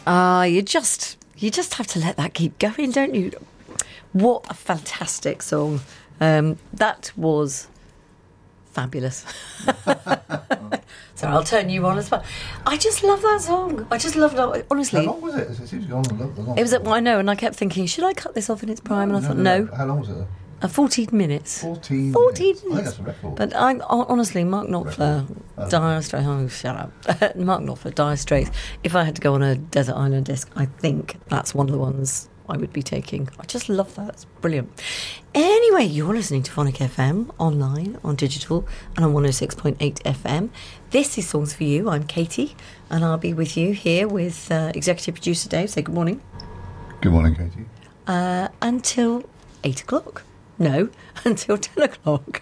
You just have to let that keep going, don't you? What a fantastic song. That was fabulous. So I'll turn you on as well. I just love that song. I just love it, honestly. How long was it? It seems to go on a lot. It was, I know, and I kept thinking, should I cut this off in its prime? And I thought, no. How long was it? 14 minutes. 14 minutes. I think that's a record. But I'm honestly, Mark Knopfler, Dire Straits. Oh, shut up. Mark Knopfler, Dire Straits. If I had to go on a Desert Island disc, I think that's one of the ones I would be taking. I just love that. It's brilliant. Anyway, you're listening to Phonic FM online, on digital, and on 106.8 FM. This is Songs for You. I'm Katie, and I'll be with you here with executive producer Dave. Say good morning. Good morning, Katie. Until 8 o'clock. No, until 10 o'clock.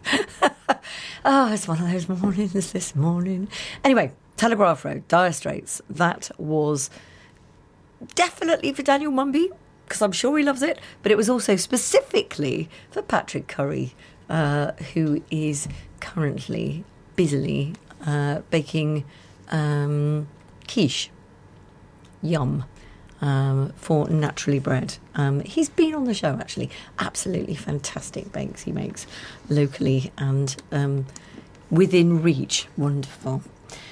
Oh, it's one of those mornings this morning. Anyway, Telegraph Road, Dire Straits. That was definitely for Daniel Mumby, because I'm sure he loves it, but it was also specifically for Patrick Curry, who is currently busily baking quiche. Yum. For Naturally Bread. He's been on the show, actually. Absolutely fantastic bakes he makes locally and within reach. Wonderful.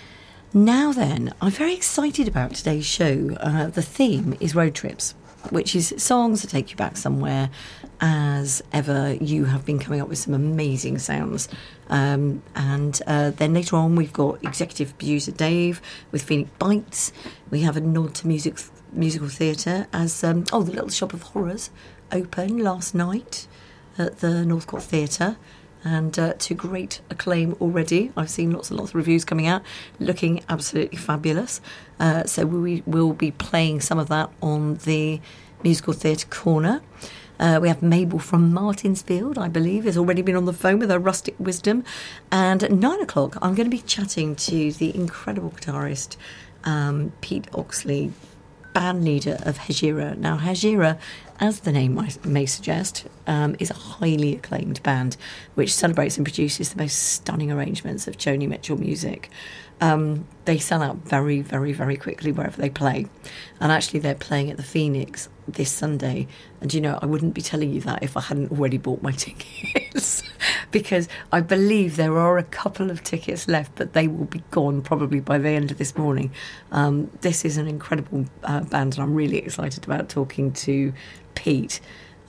Now then, I'm very excited about today's show. The theme is road trips, which is songs that take you back somewhere. As ever, you have been coming up with some amazing sounds. And then later on, we've got executive producer Dave with Phoenix Bites. We have a nod to musical theatre as the Little Shop of Horrors opened last night at the Northcote Theatre, and to great acclaim already. I've seen lots and lots of reviews coming out looking absolutely fabulous, so we will be playing some of that on the Musical Theatre Corner. We have Mabel from Martinsfield, I believe, has already been on the phone with her rustic wisdom. And at 9 o'clock, I'm going to be chatting to the incredible guitarist Pete Oxley, band leader of Hejira. Now, Hejira, as the name may suggest, is a highly acclaimed band which celebrates and produces the most stunning arrangements of Joni Mitchell music. They sell out very, very, very quickly wherever they play. And actually, they're playing at the Phoenix this Sunday. And, you know, I wouldn't be telling you that if I hadn't already bought my tickets. Because I believe there are a couple of tickets left, but they will be gone probably by the end of this morning. This is an incredible band, and I'm really excited about talking to Pete.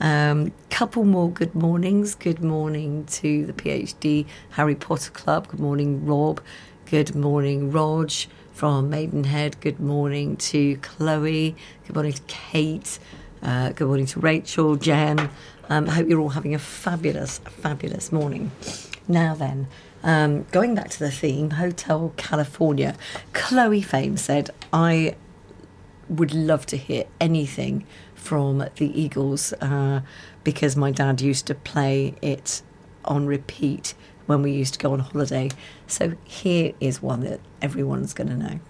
Couple more good mornings. Good morning to the PhD Harry Potter Club. Good morning, Rob. Good morning, Rog from Maidenhead. Good morning to Chloe. Good morning to Kate. Good morning to Rachel, Jen. I hope you're all having a fabulous, fabulous morning. Now then, going back to the theme, Hotel California. Chloe Fame said, I would love to hear anything from the Eagles because my dad used to play it on repeat when we used to go on holiday. So here is one that everyone's going to know.